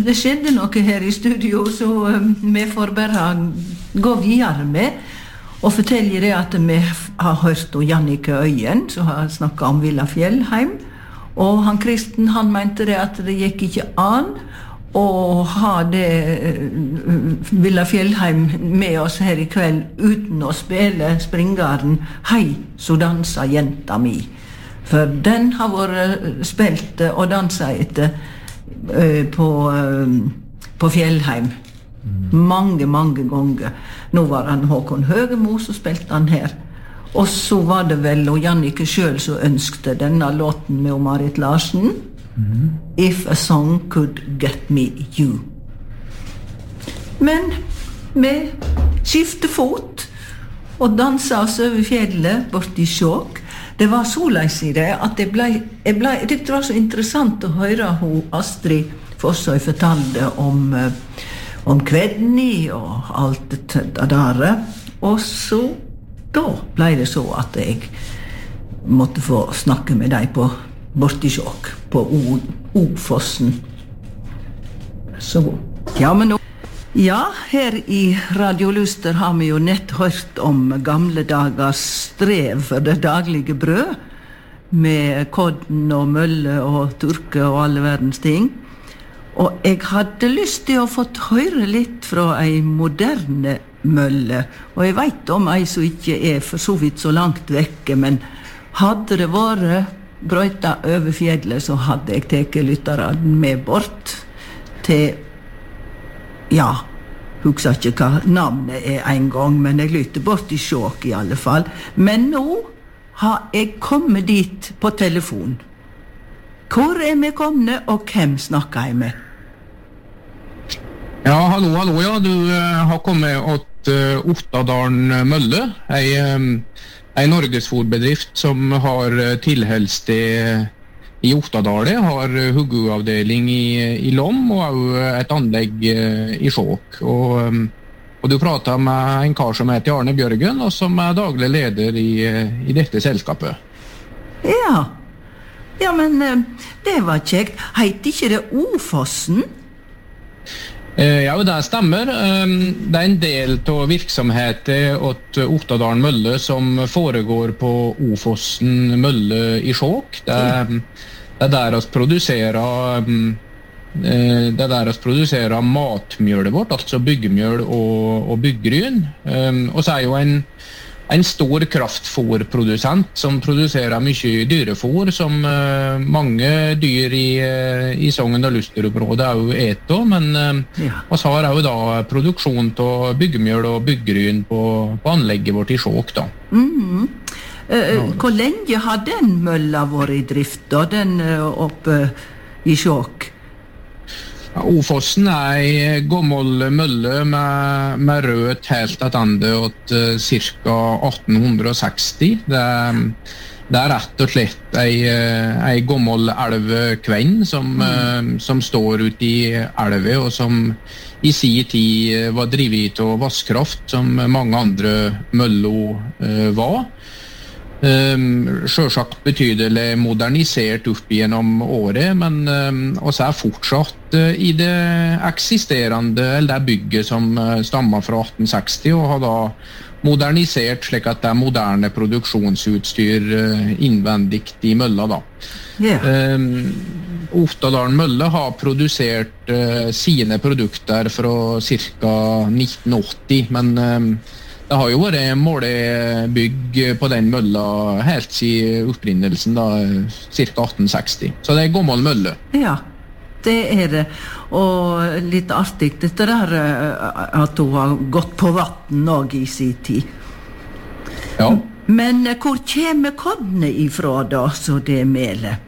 det skjedde noe her I studio, så vi får bare gå videre med og fortelle det at vi har hørt om Jannicke Øyen, som har snakket om Villa Fjellheim, og han Kristen, han mente det at det gikk ikke an å ha det Villa Fjellheim med oss her I kveld uten å spille springaren «Hei, så dansa jenta mi». For den har vært spilt og danset etter på Fjellheim mange ganger. Nå var han Håkon Høgemo, så spilte han her. Og så var det vel og Jannicke selv som ønskte denne låten med Marit Larsen. If a song could get me you. Men vi skiftet fot og danset oss over fjellet bort I Skjåk. Det var så leis I det at det var så interessant å høre hun Astrid Fossøy fortalte om Kvedni og alt det der. Og så da ble det så at jeg måtte få snakke med deg bort I Skjåk på Ofossen. Så ja, men nå ja, her I Radio Luster har vi jo nett hørt om gamle dagers strev for det daglige brød, med kodden og mølle og turke og alle verdens ting. Og jeg hadde lyst til å få høre litt fra ei moderne mølle, og jeg vet om ei som ikke for så vidt så langt vekke, men hadde det vært brøyta over fjellet, så hadde jeg teket lytteren med bort til ja, husker ikke hva navnet en gang, men jeg lytter bort I Skjåk I alle fall. Men nå har jeg kommet dit på telefon. Hvor vi kommet, og hvem snakker jeg med? Ja, hallo, ja. Du har kommet til Ottadalen Mølle, en norgesfòrbedrift som har tilholdssted I Ottadale, har hugguavdeling I Lom og et anlegg I Skjåk. Og du pratet med en kar som heter Arne Bjørgen, og som daglig leder I dette selskapet. Ja, men det var kjekt. Heit ikke det Ofossen? Ja, det stemmer. Det en del av virksomheten åt Ottadalen Mølle som foregår på Ofossen Mølle I Skjåk. Det der oss produserer matmjølet vårt, altså byggemjøl og byggryn. Og så jo en stor kraftfòrprodusent som produserer mye dyrefòr som mange dyr I Sogn og Luster-området jo etter, men oss har jo da produksjon av byggemjøl og byggryn på anlegget vårt I Skjåk da. Hvor lenge har den mølla vært I drift da, den oppe I Skjåk? Ofossen en gammel mølle med rød helt attende til ca. 1860. Det rett og slett en gammel elvkvenn som står ute I elve, og som I sin tid var drivet av vasskraft, som mange andre møller var. Selvsagt betydelig modernisert opp gjennom året, men også fortsatt I det eksisterende, eller det bygget som stammer fra 1860, og har da modernisert slik at det moderne produksjonsutstyr innvendigt I mølla da. Ottadalen Mølle har produsert sine produkter fra ca. 1980, men det har jo vært målebygg på den mølla helt siden opprinnelsen da, ca. 1860. Så det gammel mølle. Ja, det det. Og litt artig dette der at hun har gått på vatten også I sin tid. Ja. Men hvor kommer kodene ifra da, så det melet?